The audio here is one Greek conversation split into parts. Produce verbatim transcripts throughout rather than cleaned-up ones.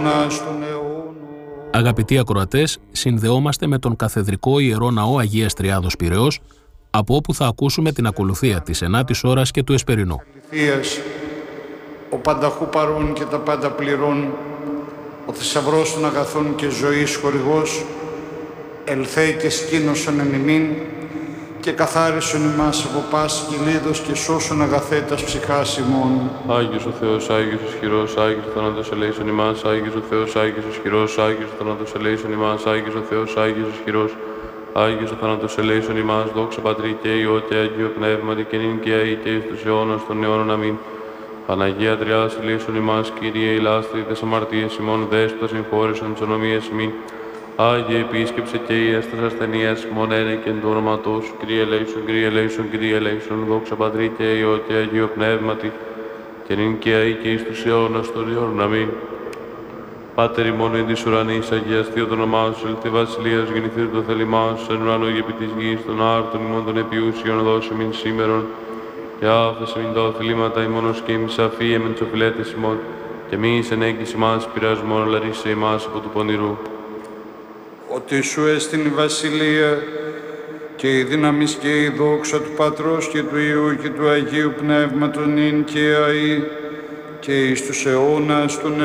Αγαπητοί ακροατές, συνδεόμαστε με τον Καθεδρικό Ιερό Ναό Αγίας Τριάδος Πειραιώς, από όπου θα ακούσουμε την ακολουθία της ενάτης ώρας και του Εσπερινού. Ο πανταχού παρών και τα πάντα πληρών, ο θησαυρός των αγαθών και ζωής χορηγός, ελθέει και σκήνωσον εν ημίν και καθάρισον ημάς από πάση κινέδος και σώσον αγαθέτας ψυχάς ημών. Άγιος ο Θεός, Άγιος ισχυρός, Άγιος ο θάνατος ελέησον ημάς, Άγιος ο Θεός, Άγιος ισχυρός, Άγιος ο θάνατος ελέησον ημάς, Άγιος ο Θεός, Άγιος ισχυρός, Άγιος ο θάνατος ελέησον ημάς, δόξα Πατρί και Υιό και Αγίο Πνεύματι και νυν και αεί και εις τους αιώνας των αιώνων. Αμήν. Παναγία Τριάδος ελέησον ημάς, Κύριε ηλάσθη τες αμαρτίες ημών, δέσποτα συγχώρησον τις ονομίες ημίν. Άγιε επίσκεψε και ιέστας ασθενείας, μονένε και εν το όνοματό σου, Κύριε ελέησον, Κύριε ελέησον, Κύριε ελέησον, δόξα Πατρί και Υιό και Αγίο Πνεύματι και νυν και αεί και εις τους αιώνας των αιώνων. Αμήν. Πάτερ ημών εν της ουρανής, αγιαστεί το όνομά σου, ελθέ βασιλείας, γεννηθείτε το θέλημά σου, εν ουρανό και επί της γης, των άρτων ημών των επιούσιων, δώσε μην σήμερον, και άφησε μην τα οφειλήματα ημών και ημείς αφίεμεν τους οφειλέτες ημών, και μη εις ενέγγιση μας πειρασμόν, αλλά ρίσε ημάς από του πονηρού. Ότι σου έστειν η βασιλεία και η δύναμις και η δόξα του Πατρός και του Υιού και του Αγίου Πνεύματος νυν και αεί και εις τους αιώνας των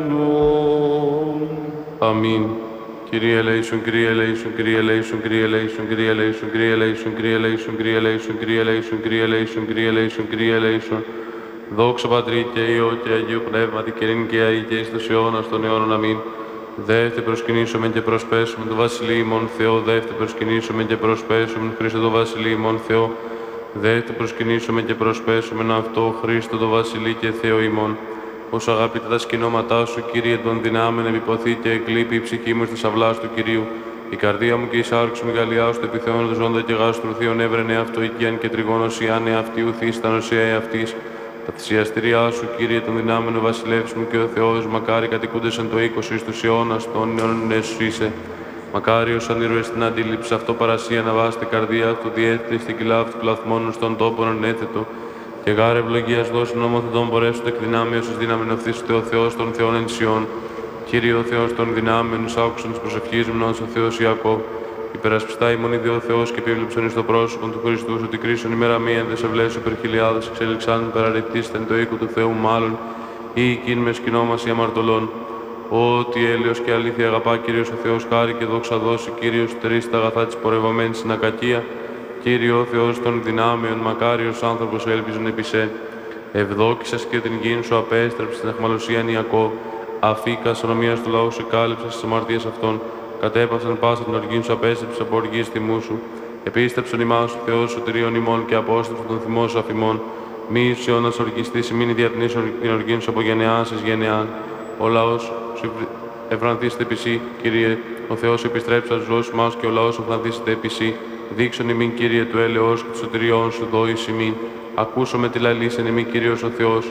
αιώνων. Αμήν. Κύριε ελέησον, Κύριε ελέησον, Κύριε ελέησον, Κύριε ελέησον, Κύριε ελέησον, Κύριε ελέησον, Κύριε ελέησον, Κύριε ελέησον, Κύριε ελέησον, Κύριε ελέησον, Κύριε ελέησον, Κύριε ελέησον. Δόξα Πατρί και Υιό και Αγίου Πνεύματι και νυν και αεί και εις τους αιώνας των αιώνων. Αμήν. Δεύτε προσκυνήσομεν και προσπέσομεν το Βασιλείο ημών Θεό, δεύτε προσκυνήσομεν και προσπέσομεν Χριστό το Βασιλείο ημών Θεό, δεύτε προσκυνήσομεν και προσπέσομεν αυτό Χριστό το Βασιλείο και Θεό ημών. Ως αγαπητά τα σκηνώματά σου, Κύριε, των δυνάμεων επιποθεί και εκλείπει η ψυχή μου στις αυλάς του Κυρίου. Η καρδία μου και η σάρξη μου γαλλιά του επιθεώνοντα ζώντα και γάστρου θείων έβρενε αυτό οικίαν και τριγώνωσιάν εαυτή ουθήσταν οσία εαυτής. Τα θυσιαστήριά σου, Κύριε, των δυνάμεων ο βασιλεύς μου και ο Θεός, μακάρι κατοικούντες εν το οίκος εις τους αιώνας των αιώνων έσου είσαι. Μακάριος αν ήρωες στην αντίληψη αυτό παρασία να βάστε καρδία του διέθετε στην κοιλά αυτού πλαθμόνου στον τόπον ανέθετο. Και γάρε ευλογίας δώσουν ομοθετών πορεύσονται εκ δυνάμεως εις δύναμεν ευθύσσεται ο Θεός των Θεών εν Σιών. Κύριε ο Θεός των δυνάμεων, εις άκουσον της προσευχής μου, ο Θεός Ιακώβ. Υπερασπιστά ημών ιδιο ο Θεός και επίβλεψον εις το πρόσωπον του Χριστού, ότι κρίσον ημέρα μία εν δεσευλέσου υπερχιλιάδες, εξέλιξαν περαρετήστε το οίκο του Θεού μάλλον, ή εκείν με σκηνόμαση αμαρτωλών. Ότι έλεος και αλήθεια αγαπά Κύριος ο Θεός, χάρη και δόξα δώσει Κύριος τρεις τα αγαθά της πορευομένης στην ακακία. Κύριε ο Θεός των δυνάμεων, μακάριος άνθρωπος έλπιζον επί σε. Ευδόκησας και την γην σου απέστρεψε στην αχμαλωσίαν Ιακώβ. Αφήκας ονομίας του λαού σου κάλυψες τις αμαρτίες αυτών. Κατέπαυσαν πάσα την οργήν σου απέστρεψε από οργής θυμού σου. Επίστεψον ημάς ο Θεός σωτηρίων ημών και απόστρεψον τον θυμό σου αφημών. Μη εις αιώνας οργιστής ημίν διατνής την οργήν σου από γενεάς εις γενεάν. Ο λαός σου ευρανθήσεται επί σύ, Κύριε, ο Θεός επιστρέψας ζώσεις μας και ο λαός ευρανθήσεται επί σύ. Δείξον ημίν, Κύριε, του έλεος και του σωτηριών σου δόης ημίν. Ακούσομαι τη λαλήσεν ημίν, Κύριος ο Θεός.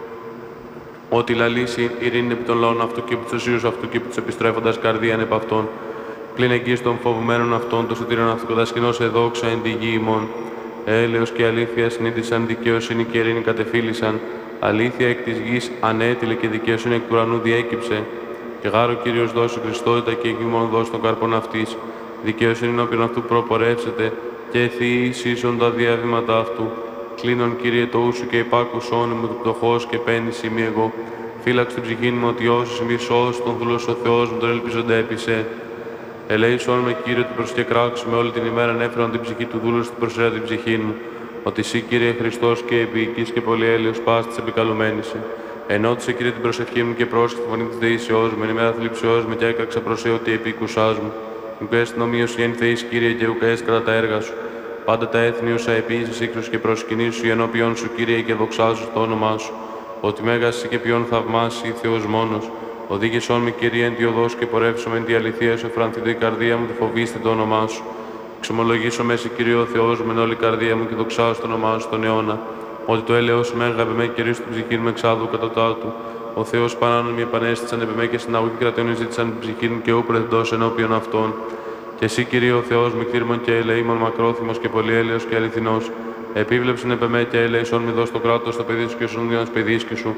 Ότι λαλήσει ειρήνη επί των λαών αυτού και επί τους οσίους αυτού και επί τους επιστρέφοντας καρδίαν επ' αυτών. Πλην εγγύς των φοβουμένων αυτών, των σωτηρίων αυτού κατασκηνώς εδόξα εν τη γη ημών. Έλεος και αλήθεια συνείδησαν, δικαιοσύνη και ειρήνη κατεφύλησαν. Αλήθεια εκ της γης ανέτειλε και δικαιοσύνη εκ του ουρανού διέκυψε. Και γάρο Κύριος δώσει Χριστότητα και ημών δώσει των καρπών αυτής. Δικαιοσύνη όποιον αυτού προπορεύσετε και θείης ίσον τα διαβήματα αυτού. Κλείνον, Κύριε, το ούσου και υπάκουσόν μου του πτωχός και πένης είμαι εγώ. Φύλαξ την ψυχήν μου ότι όσους ημισός τον δούλος ο Θεός μου τον ελπίζονται έπεισε. Ελέησόν με, Κύριε, ότι προσκεκράξουμε όλη την ημέρα έφεραν την ψυχή του δούλου στην προσέρα την ψυχή μου. Ότι εσύ, Κύριε Χριστός και επίοικης και πολυέλεος πας της επικαλουμένης. Ενώτισε, Κύριε, την προσευχή μου και πρόσχε τη φωνή της δεήσεώς μου. Εν ημέρα θλίψεώς με και έκαξα προς ότι επίκουσάς μου. Ουκαίες νομίως γεν θεής, Κύριε, και ουκαίες κατά τα έργα σου. Πάντα τα έθνη όσα επίησες ύξος και προσκυνήσου ενώπιον σου, Κύριε, και δοξάζω το όνομά σου. Ότι μέγας και ποιον θαυμάσει Θεός μόνος. Οδήγησόν με, Κύριε, εν τη οδός και πορεύσομαι εν τη αληθεία σου, εφρανθείτε η καρδία μου, τη φοβήστε το όνομά σου. Ξομολογήσω μέση, Κύριε, ο Θεός μου, εν όλη η καρδία μου και δοξάζω το όνομά σου τον αιώνα. Ότι το έλεος σου μέγαβε με, Κύριε, στην ψυχή μου εξάδου κατωτάτου. Ο Θεός παράνομοι με επανέστησαν επί με και συναγωγή κρατών ζήτησαν την ψυχή μου και ούπρεθντος ενώπιον αυτών. Και εσύ, Κύριε, ο Θεός μου, κτήρμον και ελεήμον, μακρόθυμος και πολυέλεος και αληθινός. Επίβλεψον επ' εμέ και ελέησον μη δώσ' το κράτος στο παιδί σου και στον Δίον παιδίσκη σου.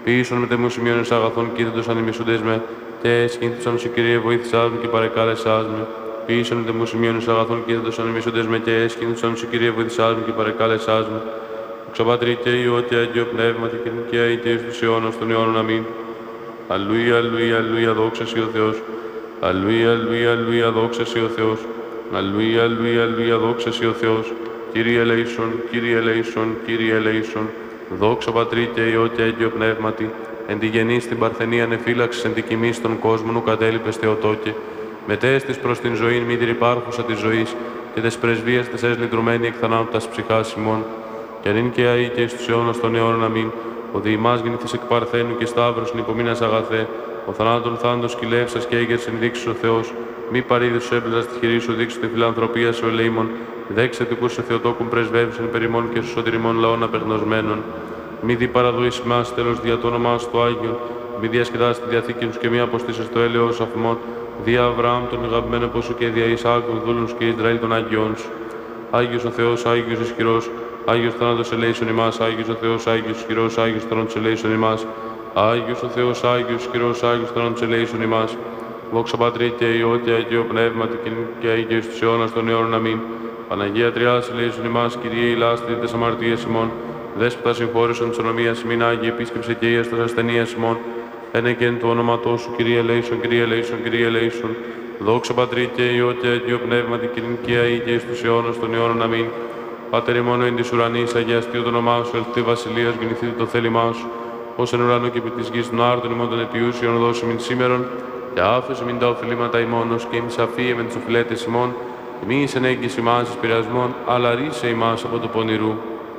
Ποιήσον με τεμού σημείων αγαθών κοίτατος ανημισούντες με, και σκήνθουσαν σου Κύριε βοήθησάς μου και παρεκάλεσάς με. Ποιήσον με τεμού σημείων αγαθών κοίτατος ανημισούντες με, και σκήνθουσαν σου Κύριε βοήθησάς μου και παρεκάλεσάς με. Ξαπάτρι και Υιό και Αγίο Πνεύματι και νικαία είτε εις τους αιώνας των αιώνων αμήν. Αλλούια, αλλούια, αλλούια, δόξα σοι ο Θεός. Αλλούια, αλλούια, αλλούια, δόξα σοι ο Θεός. Αλλούια, αλλούια, αλλούια, δόξα σοι ο Θεός. Κύριε ελέησον, Κύριε ελέησον, Κύριε ελέησον. Δόξα Πατρί και Υιό και Αγίο Πνεύματι. Εν τη γενή στην παρθενία εφύλαξης εν τη κοιμή των κόσμων ου κατέλειπες Θεοτόκε. Μετέστης προς την ζωήν μήτηρ υπάρχουσα της ζωής και τες πρεσβείες τες ες λυτρωμένη εκ θανάτου τας ψυχάς ημών. Και νυν και αεί και εις τους αιώνας των αιώνων αμήν. Ο δι' ημάς γεννηθείς εκ παρθένου και σταύρος υπομείνας αγαθέ. Ο θανάτων θάντος κυλεύσας και έγερς ενδείξεις ο Θεός. Μη παρήδους σου έπλεζας τη χειρή σου δείξου τη φιλανθρωπία σου ελεήμων. Δέξε τικούς σε Θεοτόκουν πρεσβεύσεν περιμών και σου σωτηριμών λαών απεγνωσμένων. Μη δι παραδοείς ημάς τέλος δια το όνομά σου το Άγιον. Μη διασκεδάσεις τη διαθήκη σου και μη αποστήσεις το έλεος αφημών. Δια Αβραάμ τον αγαπημένο πως σου και δια Ισαάκ των δούλων σου και Ισραήλ των Άγιών σου. Άγιος ο Θεός, Άγιος ισχυρός. Άγιος θάνατος ελέησον ημάς, Άγιος ο Θεός, Άγιος ισχυρός, Άγιος θάνατος ελέησον ημάς. Άγιος ο Θεός, Άγιος ισχυρός, Άγιος θάνατος ελέησον ημάς. Δόξα Πατρί και Υιό και Αγίο Πνεύματι και αεί εις τους αιώνας των αιώνων αμήν. Παναγία Τριάς ελέησον ημάς, Kyrie ηλάστη τες αμαρτίες ημών. Δέσποτα συγχώρησον της ονομίας ημίν, Άγιε επίσκεψε και ίας τας ασθενείας ημών. Ένε και εν του όνοματός σου, Kyrie ελέησον, Kyrie ελέησον, Kyrie ελέησον. Δόξα Πατρί και Υιό και Αγίο Πνεύματι και αεί εις τους αιώνας των αιώνων αμήν. Πάτερ ημών εν της ουρανής, αγιαστεί το όνομά σου, ελθεί βασιλείας, γεννηθείτε το θέλημά σου. Ως εν ουρανό και επί της γης των άρτων ημών των αιτιούσιων δώσει μην σήμερον, και άφησε μην τα οφειλήματα ημών, ως και εμείς αφίε με τις οφειλέτες ημών, μη εις εν έγκυς ημάς εις πειρασμών, αλλά ρίσε ημάς από το πονηρού.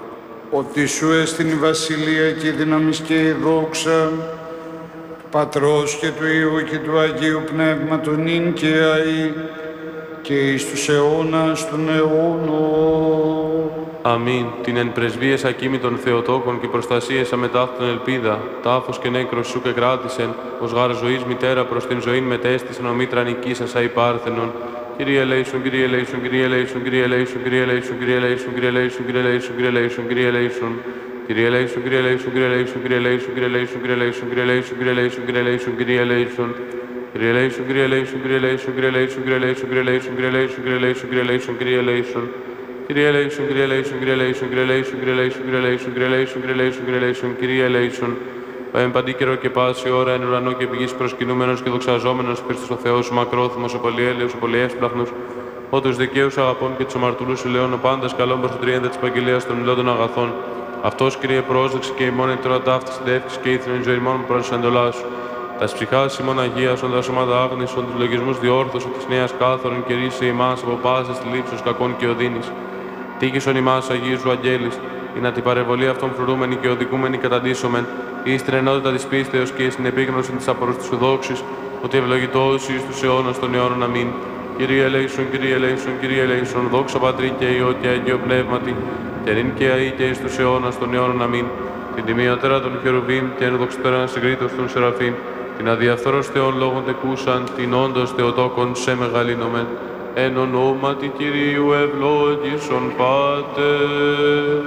Ότι σου έστειν η βασιλεία και η δύναμις και η δόξα, του Πατρός και του Υιού και του Αγίου Πνεύματος νυν και αεί, και εις τους αιώνας των αιώνων. Αμήν. Την εν πρεσβείες ακίμητων Θεοτόκων και προστασίες αμετάφτων ελπίδα, τάφος και νέκρος σου και κράτησεν, ως γάρ ζωής μητέρα προς την ζωήν μετέστησεν ο μήτρα νικήσας αϊπάρθενον. Kyrie eleison, Kyrie eleison, Kyrie eleison, Kyrie eleison, Kyrie eleison, Kyrie eleison, Kyrie eleison, Kyrie eleison, Kyrie eleison, Kyrie eleison. Kyrie eleison, Kyrie eleison, Kyrie eleison, Kyrie eleison, Kyrie eleison, Kyrie eleison, Kyrie eleison, Kyrie eleison, Kyrie eleison, Kyrie eleison. Kyrie eleison, Kyrie eleison, Kyrie eleison, Kyrie eleison, Kyrie eleison, Kyrie eleison, Kyrie eleison, Kyrie eleison, Kyrie eleison, Kyrie eleison. Kyrie eleison, Kyrie eleison, Kyrie eleison, Kyrie eleison, Kyrie eleison, Kyrie eleison, Kyrie eleison, Kyrie eleison, Kyrie eleison, Kyrie eleison. Εν παντή καιρό και πάση ώρα εν ουρανό και πηγής προσκυνούμενος και δοξαζόμενος Χριστός ο Θεός, ο μακρόθυμος, ο πολυέλεος, ο πολυέσπλαχνος, ο τους δικαίους αγαπών και τους αμαρτωλούς ελαιών, ο πάντας καλόν προς το τριέντα της επαγγελίας των μιλών των αγαθών. Αυτός, Κύριε, πρόσδεξε και ημών τώρα ταύτης συντεύξης και ήθινον ζωή ημών προς της εντολάς σου. Τας ψυχάς ημών αγίασον, τα σώματα άγνησον, τους λογισμούς διόρθωσον της νέας κάθορων και ρίσε ημάς από πάσης τη λήψος κακών και οδύνης. Τύχησον ημάς Αγίου σου αγγέλης, ή να την παρεμβολή αυτών φρουρούμενη και οδηγούμενη καταντήσομεν, ή στην ενότητα της πίστεως και στην επίγνωση της απορρωστής δόξης, ότι ευλογητός εις τους αιώνας των αιώνων αμήν. Kyrie eleison, Kyrie eleison, Kyrie eleison, δόξα Πατρί και Υιό και Αγίο Πνεύματι, και νυν και αεί και εις τους αιώνας των αιώνων αμήν. Την τιμιωτέρα των χερουβίμ και ενδοξωτέρα συγκρίτως των Σεραφείμ, την αδιαφθορός Θεών λόγων τεκούσαν, την όντως Θεοτόκον σε μεγαλύνομεν. Εν ονόματι Κυρίου ευλόγησον Πάτερ.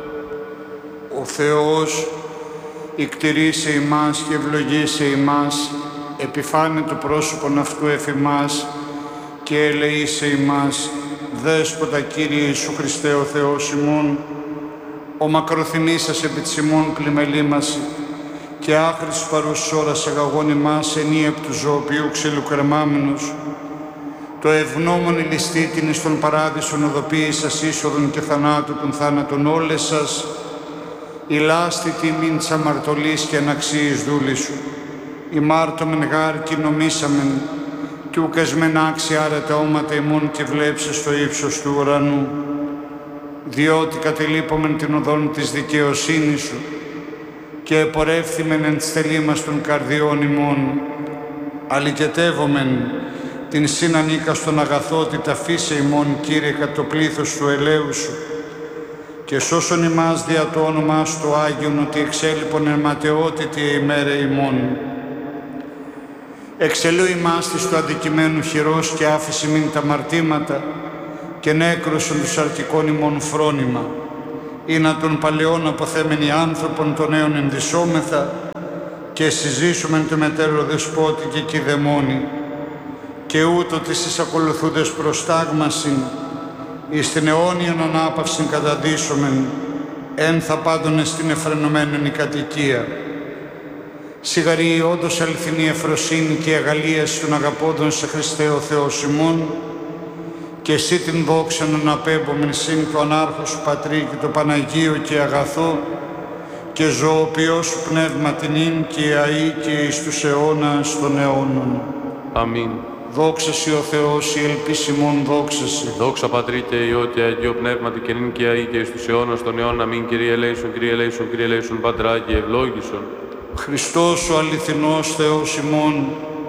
Ο Θεός ικτηρίσε ημάς και ευλογήσε ημάς, επιφάνε το πρόσωπον αυτού εφ' ημάς και ελεήσε ημάς. Δέσποτα Κύριε Ιησού Χριστέ ο Θεός ημών, ο μακροθυμήσας επί της ημών πλημελήμαση και άχρης παρούς ώρας αγαγών ημάς ενίεπ του ζωοποιού ξυλοκρεμάμενος, το ευγνώμων ληστή την εις τον παράδεισον οδοποίησας είσοδον και θανάτου των θάνατων όλες σας, η λάστη τιμήν της αμαρτωλής και αναξίης δούλη σου. Ημάρτωμεν γάρ και νομίσαμεν, κι ουκ μεν άξια άρα τα όματα ημών και βλέψε στο ύψος του ουρανού. Διότι κατελείπομεν την οδόν της δικαιοσύνης σου και επορεύθημεν εν στελή μας των καρδιών ημών. Αλικετεύομεν την συνανίκαστον αγαθότητα φύσε ημών, Κύριε, κατ' το πλήθος του ελέου σου, και σώσον ημάς δια το όνομά σου το Άγιον, ότι εξέλιπον εν ματαιότητη ημέρα ημών. Εξελού ημάς της του αντικειμένου χειρός και άφηση μην τα μαρτήματα, και νέκρωσον τους αρκικών ημών φρόνημα, ή να των παλαιών αποθέμενοι άνθρωπον των νέων ενδυσόμεθα, και συζήσουμεν το μετέρο δεσπότη και κηδεμόνη, και ούτω της εις ακολουθούντες προστάγμασιν, εις την αιώνιον ανάπαυσιν καταδύσομεν, εν θα πάντων εστιν εφρενωμένον η κατοικία. Σιγαρή όντως αληθινή ευφροσύνη και αγαλίαση των αγαπώντων σε Χριστέ ο Θεός ημών, και εσύ την δόξαν να απέμπομεν συν το ανάρχο σου Πατρί και το Παναγίο και αγαθό, και ζωοποιό σου πνεύμα την ίν και αή και εις τους αιώνας των αιώνων. Αμήν. Δόξα σοι ο Θεός, η ελπίσιμον δόξα σοι. Δόξα Πατρί και Υιό και Αγίο Πνεύματι και νυν και αή και εις τους αιώνας των αιώνων. Αμήν. Κύριε ελέησον, Κύριε ελέησον, Κύριε ελέησον, Πατρά και ευλόγησον. Χριστός ο αληθινός Θεός ημών,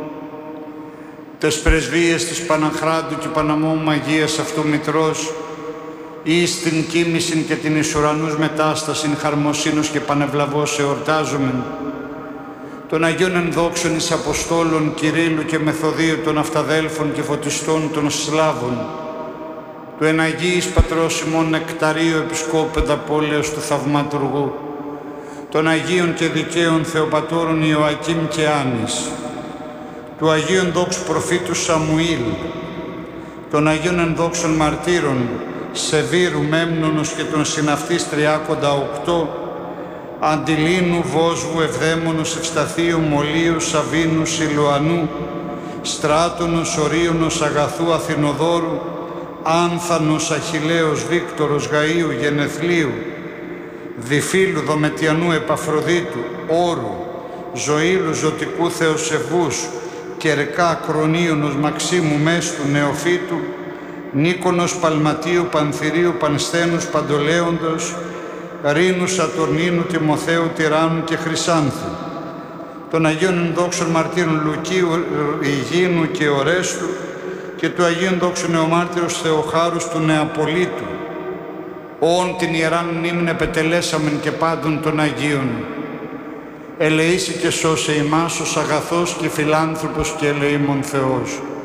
τες πρεσβείες της Παναχράντου και Παναμόμου Αγίας αυτού Μητρός, εις την κοίμησιν και την εις ουρανούς μετάστασιν χαρμοσύνος και πανευλαβώς εορτάζομεν, των Αγίων ενδόξων εις Αποστόλων Κυρίλλου και Μεθοδίου των Αυταδέλφων και Φωτιστών των Σλάβων, του εν Αγίης Πατρός ημών Νεκταρίου Επισκόπεδα Πόλεως του Θαυματουργού, των Αγίων και Δικαίων Θεοπατώρων Ιωακήμ και Άνης, του Αγίου ενδόξου προφήτου Σαμουήλ, των Αγίων ενδόξων μαρτύρων Σεβήρου, Μέμνονος και των συναυτής Τριάκοντα Οκτώ, Αντιλίνου, Βόσβου, Ευδαίμονος, Ευσταθείου, Μολίου, Σαβίνου, Σιλουανού, Στράτονος, Ορίωνος, Αγαθού, Αθηνοδόρου, Άνθανος, Αχιλλέος, Βίκτορος, Γαΐου, Γενεθλίου, Διφύλου, Δομετιανού, Επαφροδίτου, Όρου, Ζωήλου, Ζωτικού, Θεοσεβούς, Κερκά, Κρονίωνος, Μαξίμου, Μέστου, Νεοφύτου, Νίκονος, Παλματίου, Πανθυρίου, Πανσθένους, Παντολέοντος, Ρήνου, Σατουρνίνου, Τιμοθέου, Τυράννου και Χρυσάνθου, των Αγίων ενδόξων μαρτύρων Λουκίου, Υγίνου και Ορέστου και του Αγίου ενδόξου νεομάρτυρος Θεοχάρους του Νεαπολίτου, όν την ιεράν μνήμην επετελέσαμεν και πάντων των Αγίων. Ελεήσει και σώσε ημάς ως αγαθός και φιλάνθρωπος και ελεήμων Θεός.